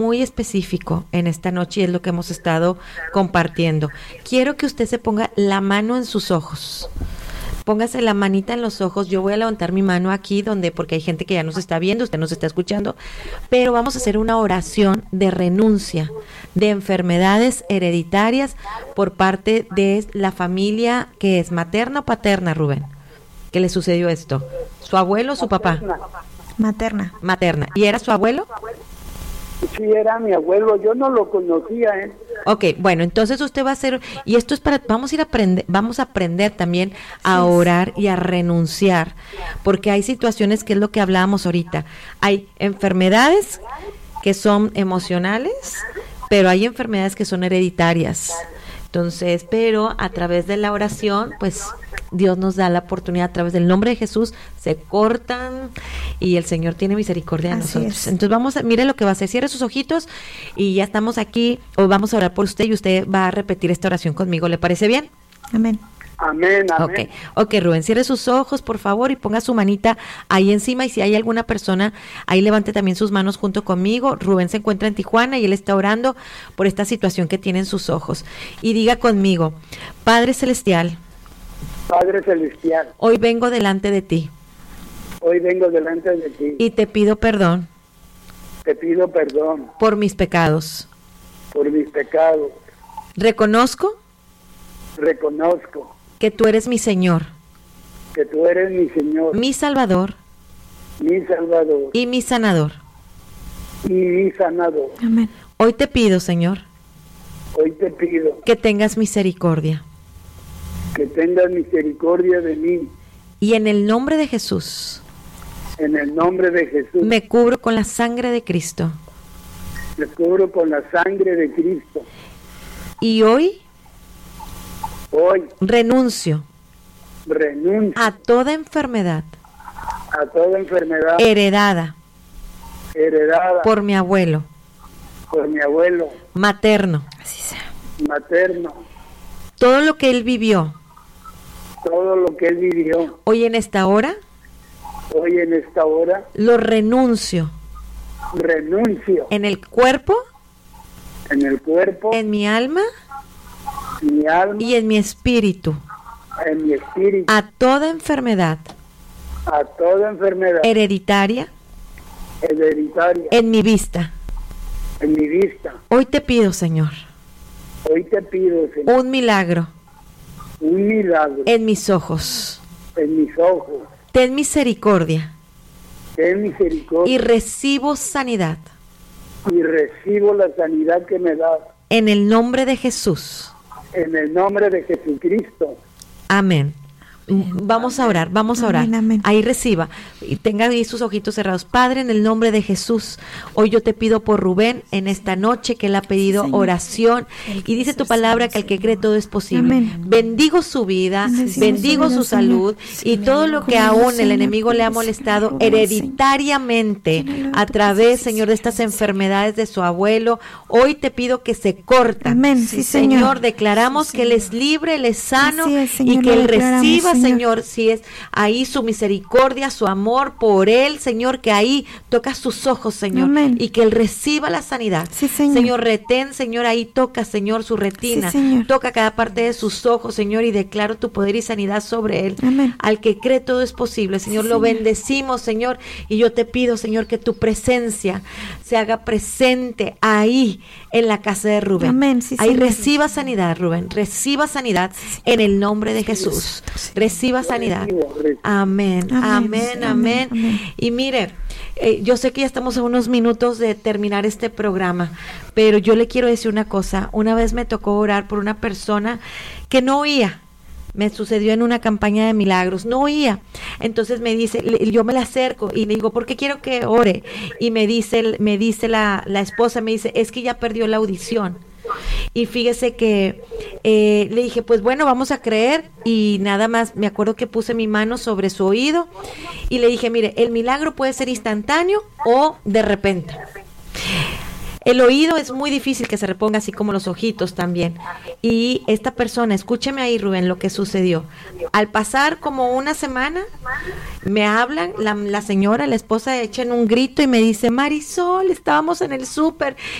muy específico en esta noche y es lo que hemos estado compartiendo. Quiero que usted se ponga la mano en sus ojos. Póngase la manita en los ojos. Yo voy a levantar mi mano aquí porque hay gente que ya nos está viendo, usted nos está escuchando, pero vamos a hacer una oración de renuncia de enfermedades hereditarias por parte de la familia que es materna o paterna, Rubén. ¿Qué le sucedió esto? ¿Su abuelo o su papá? Materna. Materna. ¿Y era su abuelo? Sí, era mi abuelo, yo no lo conocía, ¿eh? Ok, bueno, entonces usted va a hacer, y esto es vamos a aprender también a orar y a renunciar, porque hay situaciones que es lo que hablábamos ahorita, hay enfermedades que son emocionales, pero hay enfermedades que son hereditarias. Entonces, pero a través de la oración, pues Dios nos da la oportunidad, a través del nombre de Jesús, se cortan y el Señor tiene misericordia de nosotros. Entonces mire lo que va a hacer, cierre sus ojitos y ya estamos aquí, o vamos a orar por usted y usted va a repetir esta oración conmigo, ¿le parece bien? Amén. Amén, amén. Ok, Rubén, cierre sus ojos, por favor, y ponga su manita ahí encima, y si hay alguna persona, ahí levante también sus manos junto conmigo. Rubén se encuentra en Tijuana y él está orando por esta situación que tiene en sus ojos. Y diga conmigo: Padre Celestial, Padre Celestial, hoy vengo delante de ti. Hoy vengo delante de ti. Y te pido perdón. Te pido perdón. Por mis pecados. Por mis pecados. Reconozco. Reconozco. Que tú eres mi Señor. Que tú eres mi Señor. Mi Salvador. Mi Salvador. Y mi sanador. Y mi sanador. Amén. Hoy te pido, Señor. Hoy te pido. Que tengas misericordia. Que tengas misericordia de mí. Y en el nombre de Jesús. En el nombre de Jesús. Me cubro con la sangre de Cristo. Me cubro con la sangre de Cristo. Y hoy renuncio a toda enfermedad heredada por mi abuelo materno. Así sea. Materno. Todo lo que él vivió hoy en esta hora lo renuncio en el cuerpo, en mi alma y en mi espíritu, a toda enfermedad hereditaria en mi vista. Hoy te pido, Señor, un milagro en mis ojos. Ten misericordia y recibo sanidad. Y recibo la sanidad que me das. En el nombre de Jesús. En el nombre de Jesucristo. Amén. Vamos a orar. Amén, amén. Ahí reciba. Y tenga ahí sus ojitos cerrados. Padre, en el nombre de Jesús, hoy yo te pido por Rubén en esta noche que él ha pedido oración. Y dice tu palabra que al que cree todo es posible. Amén. Bendigo su vida, bendigo su salud y todo lo que aún el enemigo le ha molestado hereditariamente a través, Señor, de estas enfermedades de su abuelo. Hoy te pido que se corten. Amén. Sí, Señor. Declaramos que él es libre, él es sano y Señor, que él lo declaramos, reciba, Señor. Señor, si es ahí su misericordia, su amor por él, Señor, que ahí toca sus ojos, Señor, Amén. y que él reciba la sanidad. Sí, Señor. Señor, retén, Señor, ahí toca, Señor, su retina, Sí, Señor. toca cada parte de sus ojos, Señor, y declaro tu poder y sanidad sobre él. Amén. Al que cree todo es posible, Señor, Sí, lo Señor. bendecimos, Señor, y yo te pido, Señor, que tu presencia se haga presente ahí en la casa de Rubén. Amén. Sí, ahí Señor. reciba sanidad, Rubén, reciba sanidad en el nombre de Jesús. Reciba sanidad. Amén, amén, amén. Y mire, yo sé que ya estamos a unos minutos de terminar este programa, pero yo le quiero decir una cosa. Una vez me tocó orar por una persona que no oía. Me sucedió en una campaña de milagros, no oía. Entonces me dice, yo me le acerco y le digo, ¿por qué quiero que ore? Y me dice la esposa, me dice, es que ya perdió la audición. Y fíjese que le dije, pues bueno, vamos a creer. Y nada más, me acuerdo que puse mi mano sobre su oído y le dije, mire, el milagro puede ser instantáneo o de repente. El oído es muy difícil que se reponga, así como los ojitos también. Y esta persona, escúcheme ahí, Rubén, lo que sucedió. Al pasar como una semana, me hablan, la señora, la esposa, echan un grito y me dice: Marisol, estábamos en el súper